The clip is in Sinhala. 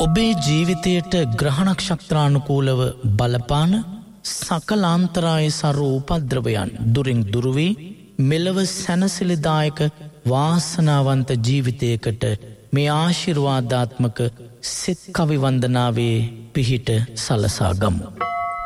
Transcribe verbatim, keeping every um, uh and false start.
ඔබේ ජීවිතයට ග්‍රහණක්ෂත්‍රානුකූලව බලපාන සකලාන්තරාය සරු උපද්‍රවයන් දුරින් දුරවී මෙලව සැනසිලිදායක වාසනාවන්ත ජීවිතයකට මේ ආශිර්වාදාත්මක සිත් කවි වන්දනාවේ පිහිට සලසා ගමු.